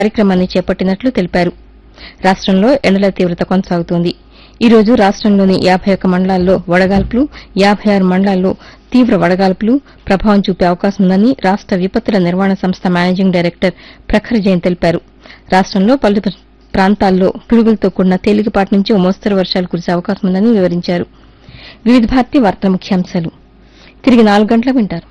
కార్యక్రమాన్ని చేపట్టినట్లు తెలిపారు. రాష్టంలో ఎండల తీవ్రత కొనసాగుతోంది. ఈ రోజు రాష్టంలోని 51 మండలాల్లో వడగాల్పులు, 56 మండలాల్లో తీవ్ర వడగాల్పులు ప్రభావం చూపే అవకాశం ఉందని రాష్ట విపత్తుల నిర్వహణ సంస్థ మేనేజింగ్ డైరెక్టర్ ప్రఖర్ జైన్ తెలిపారు. రాష్టంలో పలు ప్రాంతాల్లో పిడుగులతో కూడిన తేలికపాటి నుంచి ఓ మోస్తరు వర్షాలు కురిసే అవకాశం ఉందని వివరించారు. వివిధ భారతి వార్తల ముఖ్యాంశాలు తిరిగి 4 గంటలకు వింటారు.